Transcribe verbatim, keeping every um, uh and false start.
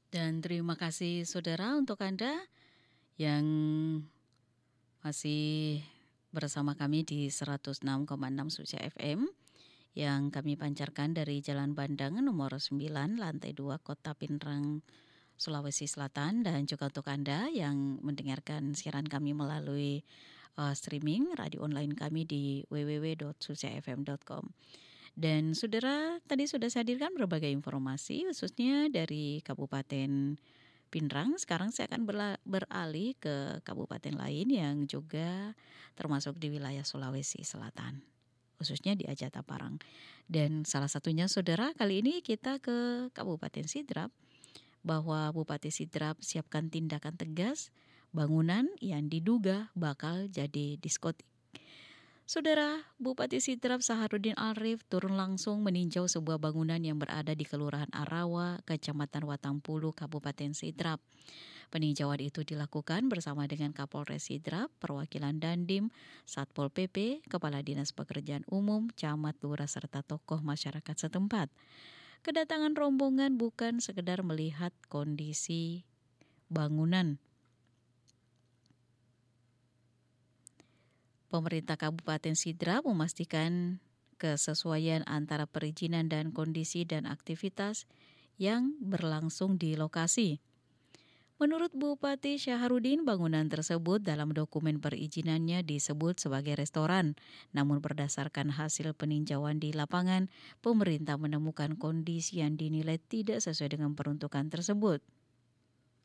Dan terima kasih saudara untuk Anda yang masih bersama kami di seratus enam koma enam Suja F M yang kami pancarkan dari Jalan Bandang nomor sembilan lantai dua Kota Pinrang, Sulawesi Selatan, dan juga untuk Anda yang mendengarkan siaran kami melalui uh, streaming radio online kami di w w w titik suja f m titik com. Dan saudara, tadi sudah saya hadirkan berbagai informasi khususnya dari Kabupaten Pinrang. Sekarang saya akan berla- beralih ke kabupaten lain yang juga termasuk di wilayah Sulawesi Selatan, khususnya di Ajata Parang. Dan salah satunya saudara, kali ini kita ke Kabupaten Sidrap, bahwa Bupati Sidrap siapkan tindakan tegas bangunan yang diduga bakal jadi diskotik. Saudara, Bupati Sidrap Saharudin Arif turun langsung meninjau sebuah bangunan yang berada di Kelurahan Arawa, Kecamatan Watangpulu, Kabupaten Sidrap. Peninjauan itu dilakukan bersama dengan Kapolres Sidrap, perwakilan Dandim, Satpol P P, Kepala Dinas Pekerjaan Umum, Camat, Lurah, serta tokoh masyarakat setempat. Kedatangan rombongan bukan sekedar melihat kondisi bangunan. Pemerintah Kabupaten Sidrap memastikan kesesuaian antara perizinan dan kondisi dan aktivitas yang berlangsung di lokasi. Menurut Bupati Syaharudin, bangunan tersebut dalam dokumen perizinannya disebut sebagai restoran. Namun berdasarkan hasil peninjauan di lapangan, pemerintah menemukan kondisi yang dinilai tidak sesuai dengan peruntukan tersebut.